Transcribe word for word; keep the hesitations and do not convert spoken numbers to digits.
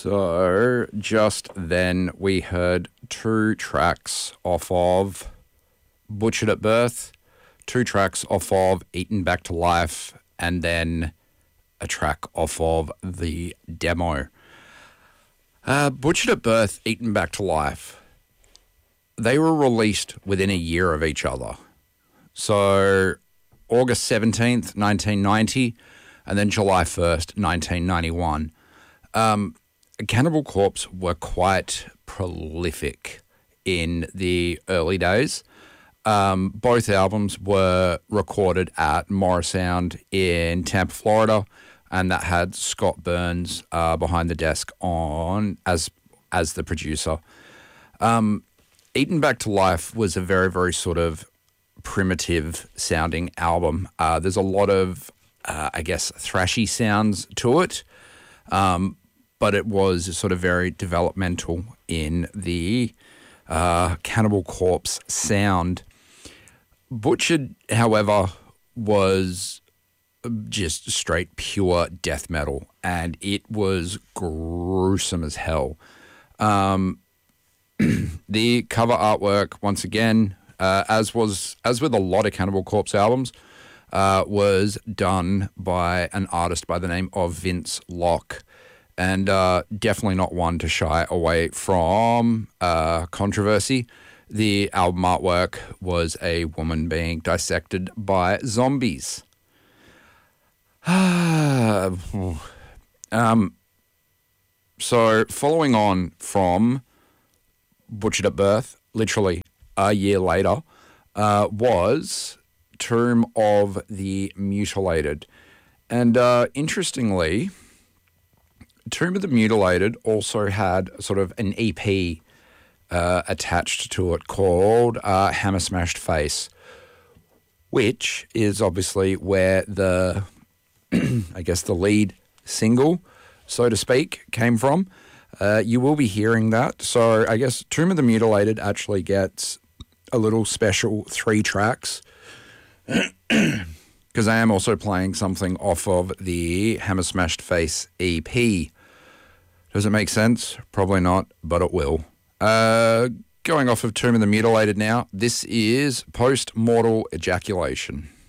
So just then we heard two tracks off of Butchered at Birth, two tracks off of Eaten Back to Life, and then a track off of the demo. Uh, Butchered at Birth, Eaten Back to Life, they were released within a year of each other. So August seventeenth, nineteen ninety, and then July first, nineteen ninety-one. Um, Cannibal Corpse were quite prolific in the early days. Um, both albums were recorded at Morrisound in Tampa, Florida, and that had Scott Burns uh, behind the desk on as as the producer. Um, Eaten Back to Life was a very, very sort of primitive sounding album. Uh, there's a lot of, uh, I guess, thrashy sounds to it. Um, but it was sort of very developmental in the uh, Cannibal Corpse sound. Butchered, however, was just straight pure death metal, and it was gruesome as hell. Um, the cover artwork, once again, uh, as was as with a lot of Cannibal Corpse albums, uh, was done by an artist by the name of Vince Locke. And uh, definitely not one to shy away from uh, controversy. The album artwork was a woman being dissected by zombies. um, so following on from Butchered at Birth, literally a year later, uh, was Tomb of the Mutilated. And uh, interestingly, Tomb of the Mutilated also had sort of an E P uh, attached to it called uh, Hammer Smashed Face, which is obviously where the, I guess, the lead single, so to speak, came from. Uh, you will be hearing that. So I guess Tomb of the Mutilated actually gets a little special three tracks because I am also playing something off of the Hammer Smashed Face E P. Does it make sense? Probably not, but it will. Uh, going off of Tomb of the Mutilated now, this is Post-Mortal Ejaculation.